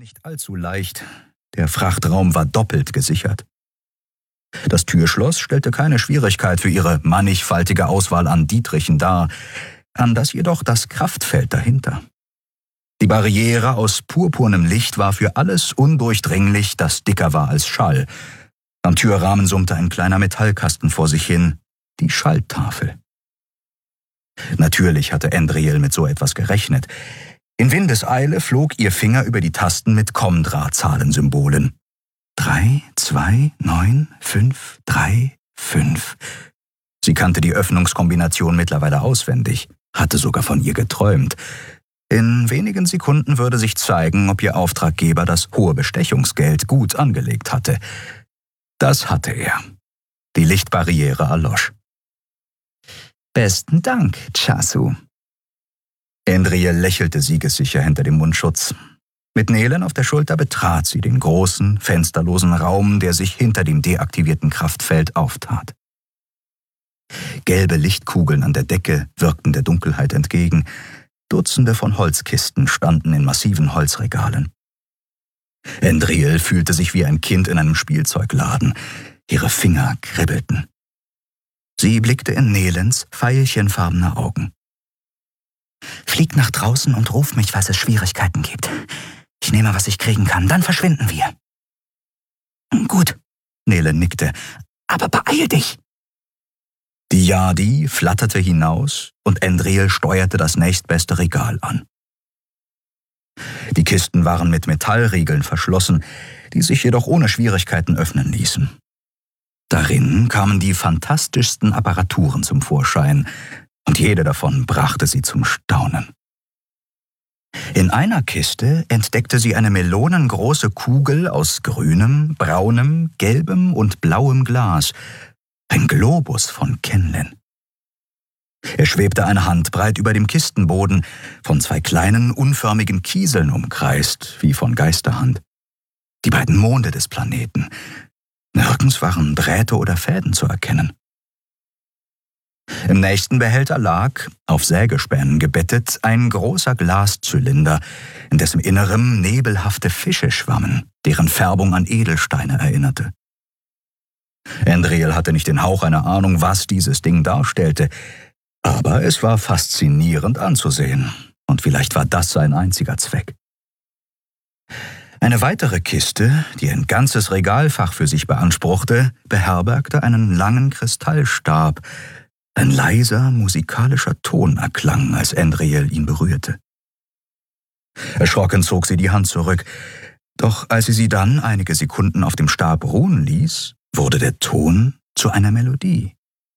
nicht allzu leicht. Der Frachtraum war doppelt gesichert. Das Türschloss stellte keine Schwierigkeit für ihre mannigfaltige Auswahl an Dietrichen dar, anders jedoch das Kraftfeld dahinter. Die Barriere aus purpurnem Licht war für alles undurchdringlich, das dicker war als Schall. Am Türrahmen summte ein kleiner Metallkasten vor sich hin, die Schalltafel. Natürlich hatte Endriel mit so etwas gerechnet. In Windeseile flog ihr Finger über die Tasten mit Kommdrahtzahlensymbolen. 3, 2, 9, 5, 3, 5. Sie kannte die Öffnungskombination mittlerweile auswendig, hatte sogar von ihr geträumt. In wenigen Sekunden würde sich zeigen, ob ihr Auftraggeber das hohe Bestechungsgeld gut angelegt hatte. Das hatte er. Die Lichtbarriere erlosch. »Besten Dank, Chasu.« Endriel lächelte siegessicher hinter dem Mundschutz. Mit Nelen auf der Schulter betrat sie den großen, fensterlosen Raum, der sich hinter dem deaktivierten Kraftfeld auftat. Gelbe Lichtkugeln an der Decke wirkten der Dunkelheit entgegen. Dutzende von Holzkisten standen in massiven Holzregalen. Endriel fühlte sich wie ein Kind in einem Spielzeugladen. Ihre Finger kribbelten. Sie blickte in Nelens veilchenfarbene Augen. »Flieg nach draußen und ruf mich, falls es Schwierigkeiten gibt. Ich nehme, was ich kriegen kann, dann verschwinden wir.« »Gut«, Nelen nickte, »aber beeil dich!« Die Yadi flatterte hinaus und Endriel steuerte das nächstbeste Regal an. Die Kisten waren mit Metallriegeln verschlossen, die sich jedoch ohne Schwierigkeiten öffnen ließen. Darin kamen die fantastischsten Apparaturen zum Vorschein, und jede davon brachte sie zum Staunen. In einer Kiste entdeckte sie eine melonengroße Kugel aus grünem, braunem, gelbem und blauem Glas, ein Globus von Kenlen. Er schwebte eine Handbreit über dem Kistenboden, von zwei kleinen, unförmigen Kieseln umkreist, wie von Geisterhand. Die beiden Monde des Planeten. Nirgends waren Drähte oder Fäden zu erkennen. Im nächsten Behälter lag, auf Sägespänen gebettet, ein großer Glaszylinder, in dessen Innerem nebelhafte Fische schwammen, deren Färbung an Edelsteine erinnerte. Endriel hatte nicht den Hauch einer Ahnung, was dieses Ding darstellte, aber es war faszinierend anzusehen, und vielleicht war das sein einziger Zweck. Eine weitere Kiste, die ein ganzes Regalfach für sich beanspruchte, beherbergte einen langen Kristallstab. Ein leiser, musikalischer Ton erklang, als Endriel ihn berührte. Erschrocken zog sie die Hand zurück, doch als sie dann einige Sekunden auf dem Stab ruhen ließ, wurde der Ton zu einer Melodie.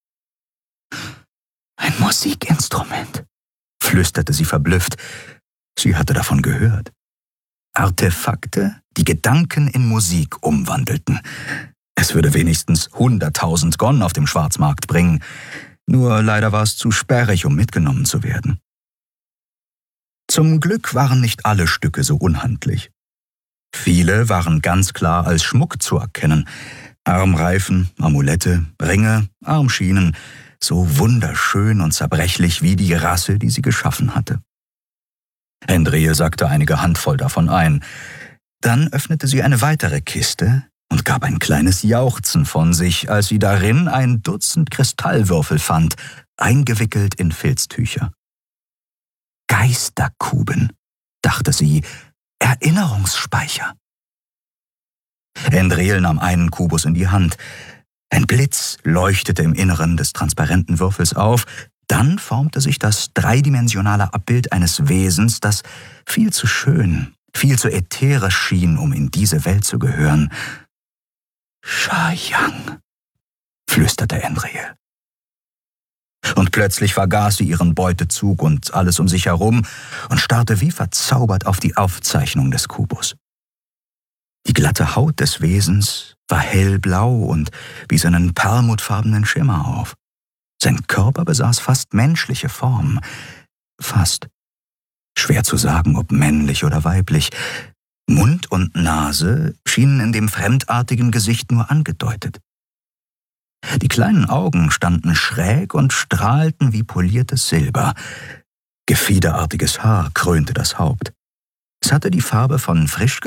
»Ein Musikinstrument«, flüsterte sie verblüfft. Sie hatte davon gehört. Artefakte, die Gedanken in Musik umwandelten. Es würde wenigstens 100.000 Gon auf dem Schwarzmarkt bringen. Nur leider war es zu sperrig, um mitgenommen zu werden. Zum Glück waren nicht alle Stücke so unhandlich. Viele waren ganz klar als Schmuck zu erkennen. Armreifen, Amulette, Ringe, Armschienen, so wunderschön und zerbrechlich wie die Rasse, die sie geschaffen hatte. Endriel sackte einige Handvoll davon ein. Dann öffnete sie eine weitere Kiste und gab ein kleines Jauchzen von sich, als sie darin ein Dutzend Kristallwürfel fand, eingewickelt in Filztücher. Geisterkuben, dachte sie, Erinnerungsspeicher. Endriel nahm einen Kubus in die Hand. Ein Blitz leuchtete im Inneren des transparenten Würfels auf, dann formte sich das dreidimensionale Abbild eines Wesens, das viel zu schön, viel zu ätherisch schien, um in diese Welt zu gehören. »Sha-Yang«, flüsterte Endriel. Und plötzlich vergaß sie ihren Beutezug und alles um sich herum und starrte wie verzaubert auf die Aufzeichnung des Kubus. Die glatte Haut des Wesens war hellblau und wies einen perlmuttfarbenen Schimmer auf. Sein Körper besaß fast menschliche Form. Fast. Schwer zu sagen, ob männlich oder weiblich. Mund und Nase schienen in dem fremdartigen Gesicht nur angedeutet. Die kleinen Augen standen schräg und strahlten wie poliertes Silber. Gefiederartiges Haar krönte das Haupt. Es hatte die Farbe von frisch